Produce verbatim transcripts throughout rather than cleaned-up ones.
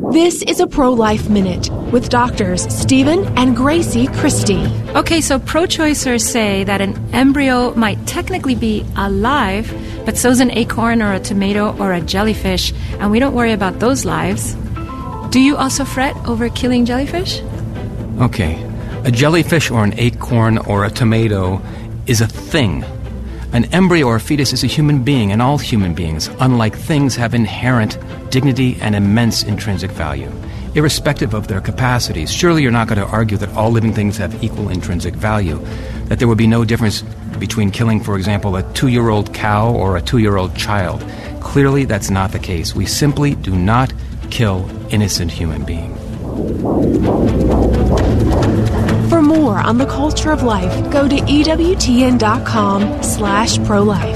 This is a Pro-Life Minute with doctors Stephen and Gracie Christie. Okay, so pro-choicers say that an embryo might technically be alive, but so's an acorn or a tomato or a jellyfish, and we don't worry about those lives. Do you also fret over killing jellyfish? Okay, a jellyfish or an acorn or a tomato is a thing. An embryo or a fetus is a human being, and all human beings, unlike things, have inherent dignity and immense intrinsic value, irrespective of their capacities. Surely you're not going to argue that all living things have equal intrinsic value, that there would be no difference between killing, for example, a two-year-old cow or a two-year-old child. Clearly, that's not the case. We simply do not kill innocent human beings. For more on the culture of life, go to EWTN.com slash pro-life.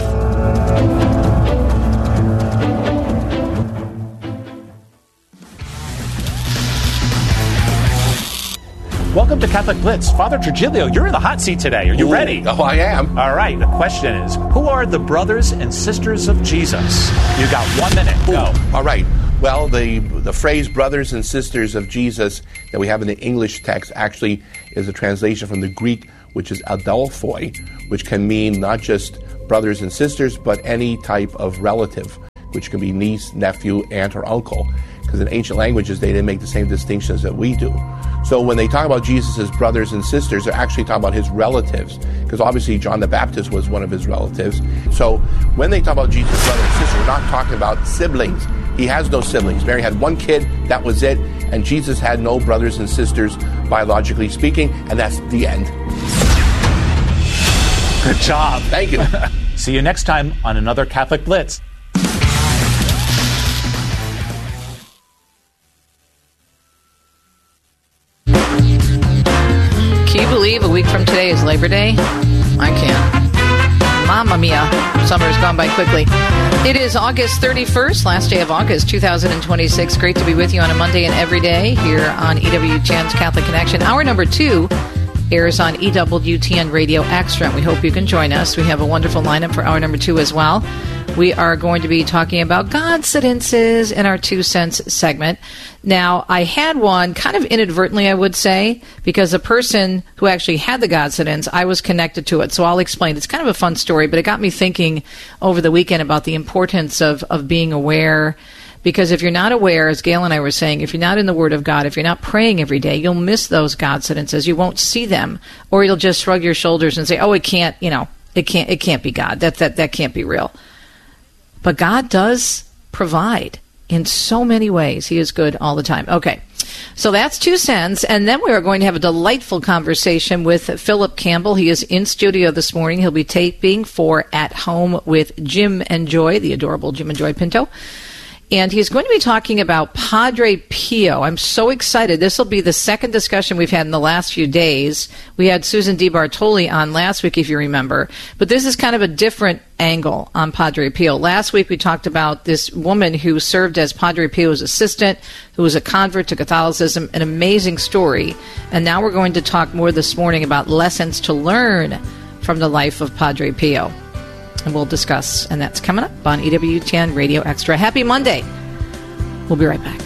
Welcome to Catholic Blitz. Father Trigilio, you're in the hot seat today. Are you Ooh, ready? Oh, I am. All right. The question is, who are the brothers and sisters of Jesus? You got one minute. Go. Ooh, all right. Well, the the phrase brothers and sisters of Jesus that we have in the English text actually is a translation from the Greek, which is adelphoi, which can mean not just brothers and sisters, but any type of relative, which can be niece, nephew, aunt, or uncle. Because in ancient languages, they didn't make the same distinctions that we do. So when they talk about Jesus' brothers and sisters, they're actually talking about his relatives. Because obviously John the Baptist was one of his relatives. So when they talk about Jesus' brothers and sisters, we're not talking about siblings. He has no siblings. Mary had one kid, that was it. And Jesus had no brothers and sisters, biologically speaking, and that's the end. Good job. Thank you. See you next time on another Catholic Blitz. Can you believe a week from today is Labor Day? I can't. Mamma mia. Summer has gone by quickly. It is August thirty-first, last day of August two thousand twenty-six. Great to be with you on a Monday and every day here on E W T N's Catholic Connection. Hour number two airs on E W T N Radio Extra. We hope you can join us. We have a wonderful lineup for hour number two as well. We are going to be talking about coincidences in our Two Cents segment. Now, I had one kind of inadvertently, I would say, because the person who actually had the coincidence, I was connected to it. So I'll explain. It's kind of a fun story, but it got me thinking over the weekend about the importance of, of being aware. Because if you're not aware, as Gail and I were saying, if you're not in the Word of God, if you're not praying every day, you'll miss those coincidences. You won't see them, or you'll just shrug your shoulders and say, "Oh, it can't, you know, it can't, it can't be God. That that that can't be real." But God does provide in so many ways. He is good all the time. Okay, so that's Two Cents. And then we are going to have a delightful conversation with Philip Campbell. He is in studio this morning. He'll be taping for At Home with Jim and Joy, the adorable Jim and Joy Pinto. And he's going to be talking about Padre Pio. I'm so excited. This will be the second discussion we've had in the last few days. We had Susan DiBartoli on last week, if you remember. But this is kind of a different angle on Padre Pio. Last week we talked about this woman who served as Padre Pio's assistant, who was a convert to Catholicism, an amazing story. And now we're going to talk more this morning about lessons to learn from the life of Padre Pio. And we'll discuss, and that's coming up on E W T N Radio Extra. Happy Monday. We'll be right back.